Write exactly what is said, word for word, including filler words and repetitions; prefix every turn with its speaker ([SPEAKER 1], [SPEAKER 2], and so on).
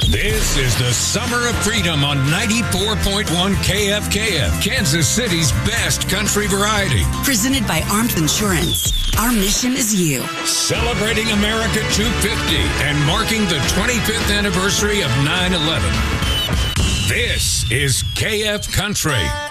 [SPEAKER 1] This is the Summer of Freedom on ninety-four point one K F K F, Kansas City's best country variety.
[SPEAKER 2] Presented by Armed Insurance. Our mission is you.
[SPEAKER 1] Celebrating America two fifty and marking the twenty-fifth anniversary of nine eleven. This is K F Country.